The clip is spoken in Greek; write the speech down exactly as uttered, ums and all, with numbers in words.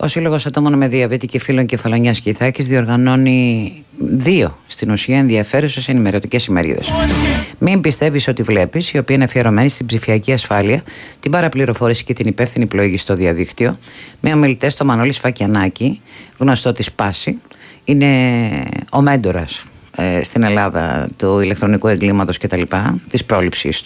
Ο Σύλλογος Ατόμων με Διαβήτη και Φίλων Κεφαλονιάς Κιθάκης διοργανώνει δύο στην ουσία ενδιαφέρουσες ενημερωτικές ημερίδες. Μην πιστεύεις ότι βλέπεις, η οποία είναι αφιερωμένη στην ψηφιακή ασφάλεια, την παραπληροφόρηση και την υπεύθυνη πλοήγηση στο διαδίκτυο, με ομιλητές το Μανώλη Σφακιανάκη, γνωστό της Πάση. Είναι ο μέντορας ε, στην Ελλάδα του ηλεκτρονικού εγκλήματος και τα λοιπά, της πρόληψης